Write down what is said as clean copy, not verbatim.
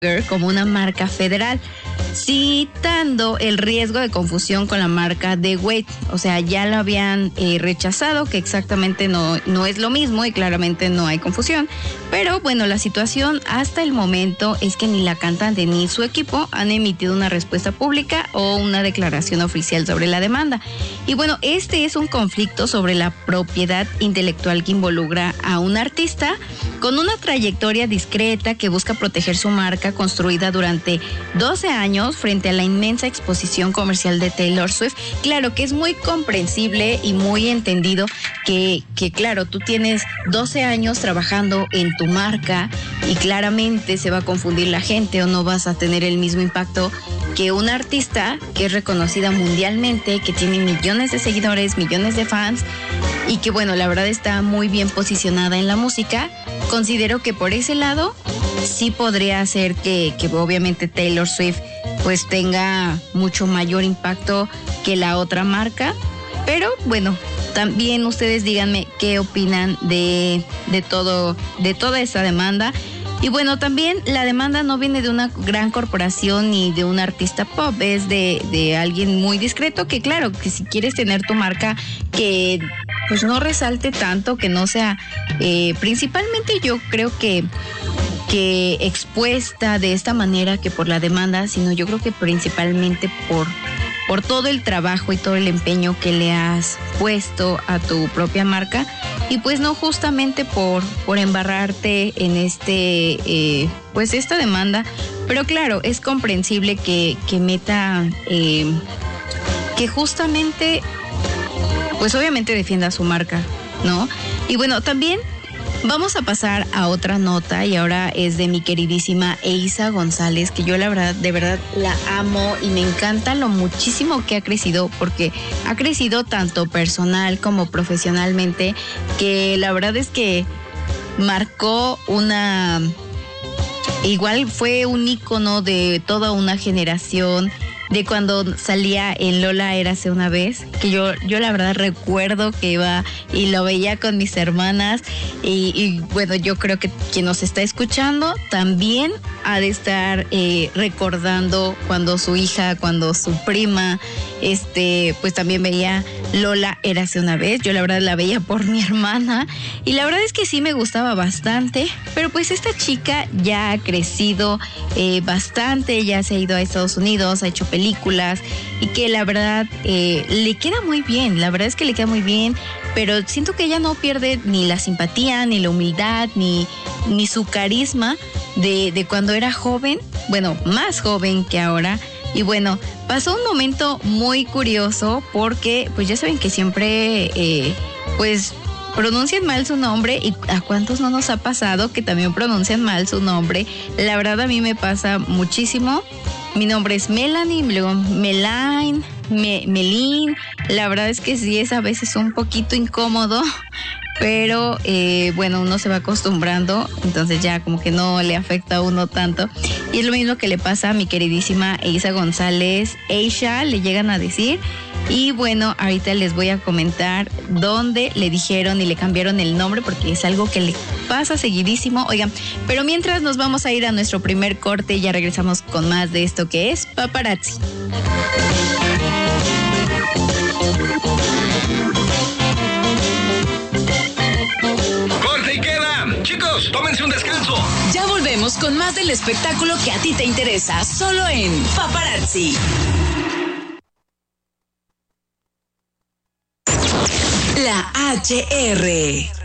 como una marca federal, citando el riesgo de confusión con la marca de Wade. O sea, ya lo habían rechazado, que exactamente no es lo mismo y claramente no hay confusión. Pero bueno, la situación hasta el momento es que ni la cantante ni su equipo han emitido una respuesta pública o una declaración oficial sobre la demanda. Y bueno, este es un conflicto sobre la propiedad intelectual que involucra a un artista con una trayectoria discreta que busca proteger su marca construida durante 12 años frente a la inmensa exposición comercial de Taylor Swift. Claro que es muy comprensible y muy entendido que claro, tú tienes 12 años trabajando en tu marca y claramente se va a confundir la gente o no vas a tener el mismo impacto que una artista que es reconocida mundialmente, que tiene millones de seguidores, millones de fans y que bueno, la verdad está muy bien posicionada en la música. Considero que por ese lado sí podría ser que obviamente Taylor Swift pues tenga mucho mayor impacto que la otra marca, pero bueno, también ustedes díganme qué opinan de toda esta demanda. Y bueno, también la demanda no viene de una gran corporación ni de un artista pop, es de alguien muy discreto que claro, que si quieres tener tu marca que pues no resalte tanto, que no sea principalmente yo creo que expuesta de esta manera que por la demanda, sino yo creo que principalmente por todo el trabajo y todo el empeño que le has puesto a tu propia marca y pues no justamente por embarrarte en pues esta demanda, pero claro, es comprensible que meta, que justamente pues obviamente defienda su marca, ¿no? Y bueno, también vamos a pasar a otra nota y ahora es de mi queridísima Eiza González, que yo la verdad, de verdad la amo y me encanta lo muchísimo que ha crecido, porque ha crecido tanto personal como profesionalmente, que la verdad es que marcó igual fue un ícono de toda una generación. De cuando salía en Lola Érase una vez, que yo la verdad recuerdo que iba y lo veía con mis hermanas y bueno, yo creo que quien nos está escuchando también ha de estar recordando cuando su hija, cuando su prima, pues también veía Lola Érase una vez. Yo la verdad la veía por mi hermana y la verdad es que sí me gustaba bastante, pero pues esta chica ya ha crecido bastante, ya se ha ido a Estados Unidos, ha hecho películas y que la verdad le queda muy bien, la verdad es que le queda muy bien, pero siento que ella no pierde ni la simpatía, ni la humildad, ni su carisma de cuando era joven, bueno, más joven que ahora. Y bueno, pasó un momento muy curioso porque pues ya saben que siempre pues pronuncian mal su nombre y a cuántos no nos ha pasado que también pronuncian mal su nombre. La verdad a mí me pasa muchísimo. Mi nombre es Melanie, luego Melaine, Melin. La verdad es que sí es a veces un poquito incómodo, pero bueno, uno se va acostumbrando, entonces ya como que no le afecta a uno tanto. Y es lo mismo que le pasa a mi queridísima Eiza González. Aisha le llegan a decir. Y bueno, ahorita les voy a comentar dónde le dijeron y le cambiaron el nombre porque es algo que le pasa seguidísimo. Oigan, pero mientras nos vamos a ir a nuestro primer corte y ya regresamos con más de esto que es Paparazzi. ¡Corte y queda! Chicos, tómense un descanso. Ya volvemos con más del espectáculo que a ti te interesa, solo en Paparazzi. La HR.